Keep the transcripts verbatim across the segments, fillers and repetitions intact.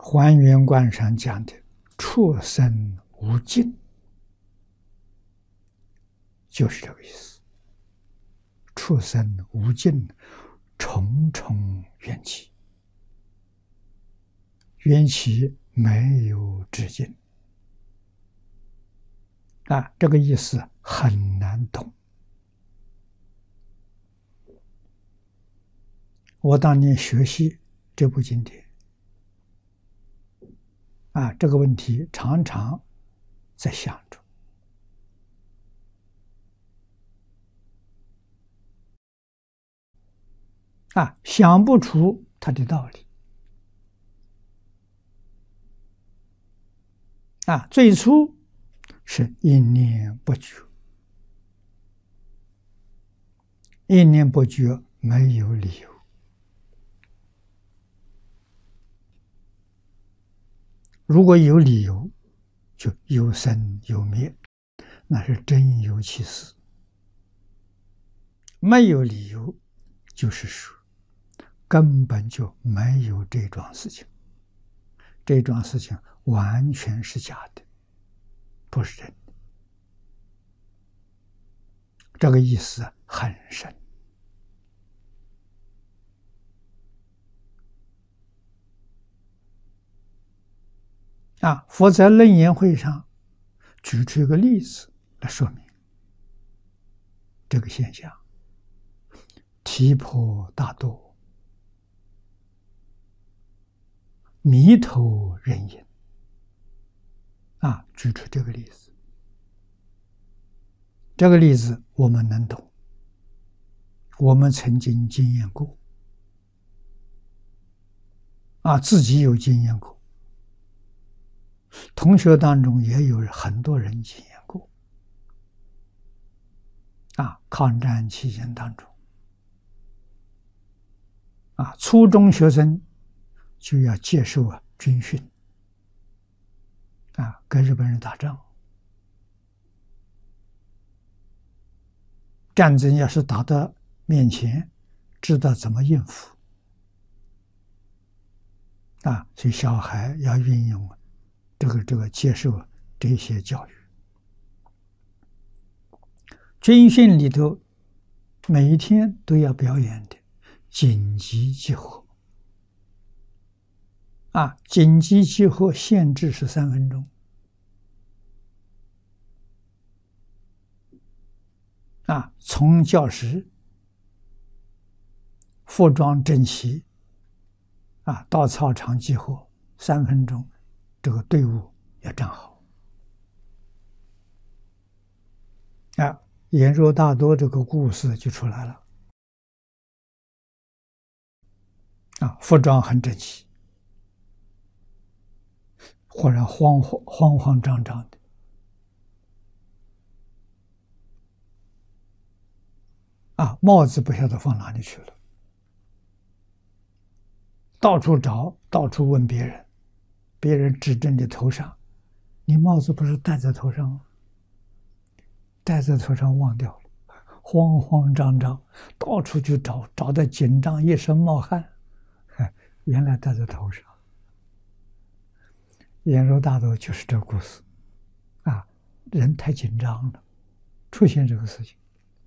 还原观上讲的畜生无尽，就是这个意思。畜生无尽，重重缘起，缘起没有止境啊，这个意思很难懂。我当年学习这部经典啊，这个问题常常在想着啊，想不出它的道理啊。最初是一念不觉，一念不觉没有理由。如果有理由，就有生有灭，那是真有其事。没有理由，就是说根本就没有这桩事情，这桩事情完全是假的，不是真的。这个意思很深啊！佛在楞严会上举出一个例子来说明这个现象：提婆达多，迷头人影啊，举出这个例子。这个例子我们能懂，我们曾经经验过啊，自己有经验过，同学当中也有很多人经验过啊。抗战期间当中啊，初中学生就要接受啊军训啊，跟日本人打仗。战争要是打到面前，知道怎么应付啊，所以小孩要运用这个这个接受这些教育。军训里头每一天都要表演的紧急集合啊，紧急集合限制是三分钟啊，从教室服装整齐啊，到操场集合三分钟，这个队伍要站好啊。演若大多这个故事就出来了啊，服装很整齐，忽然慌慌慌慌张张的啊，帽子不晓得放哪里去了，到处找，到处问别人，别人指着你头上，你帽子不是戴在头上吗？戴在头上忘掉了，慌慌张张到处去找，找得紧张，一身冒汗，原来戴在头上。演若大多就是这个故事啊，人太紧张了，出现这个事情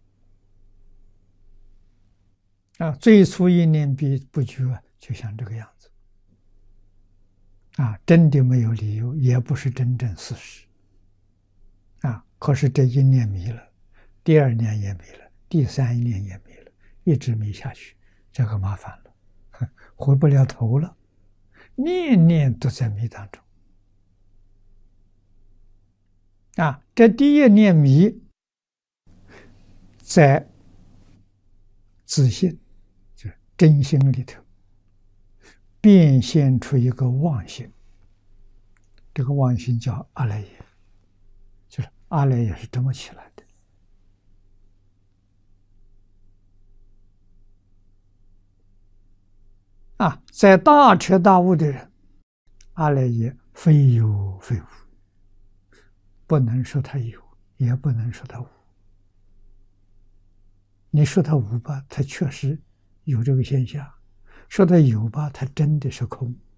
啊。最初一念必不觉，就像这个样子啊，真的没有理由，也不是真正事实啊。可是这一念迷了，第二念也迷了，第三念也迷了，一直迷下去，这个麻烦了，回不了头了，念念都在迷当中啊。这第一念迷在自信，就是真心里头变现出一个妄心，这个妄心叫阿赖耶，就是阿赖耶是这么起来的啊。在大彻大悟的人，阿赖耶非有非无，不能说他有，也不能说他无。你说他无吧，他确实有这个现象；说他有吧，他真的是空。